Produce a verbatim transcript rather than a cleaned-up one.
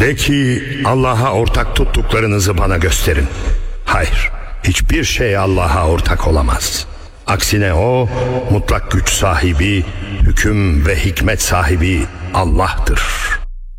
De ki Allah'a ortak tuttuklarınızı bana gösterin. Hayır, hiçbir şey Allah'a ortak olamaz. Aksine o mutlak güç sahibi, hüküm ve hikmet sahibi Allah'tır.